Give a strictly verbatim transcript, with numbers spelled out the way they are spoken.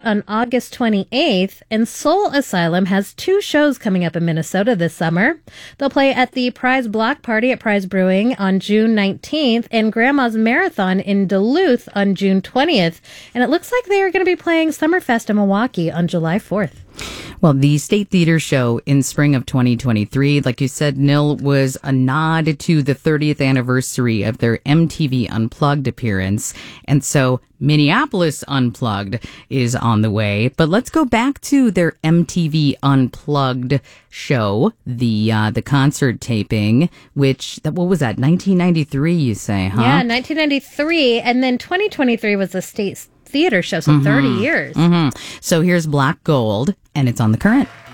on August twenty-eighth, and Soul Asylum has two shows coming up in Minnesota this summer. They'll play at the Prize Block Party at Prize Brewing on June nineteenth and Grandma's Marathon in Duluth on June twentieth. And it looks like they are going to be playing Summerfest in Milwaukee on July fourth. Well, the State Theater show in spring of twenty twenty-three, like you said, Nil, was a nod to the thirtieth anniversary of their M T V Unplugged appearance. And so Minneapolis Unplugged is on the way. But let's go back to their M T V Unplugged show, the uh, the concert taping, which, what was that, nineteen ninety-three, you say, huh? Yeah, nineteen ninety-three. And then twenty twenty-three was the State Theater show, so mm-hmm. thirty years. Mm-hmm. So here's Black Gold, and it's on The Current.